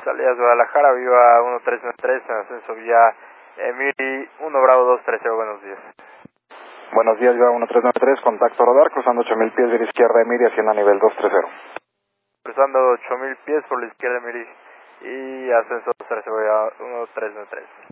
Salidas Guadalajara, Viva 1393, en ascenso Vía Miri 1 Bravo 230, buenos días. Buenos días, Viva 1393, contacto radar, cruzando 8000 pies de la izquierda de Miri, haciendo a nivel 230. Cruzando 8000 pies por la izquierda de Miri y ascenso 13 Vía 1393.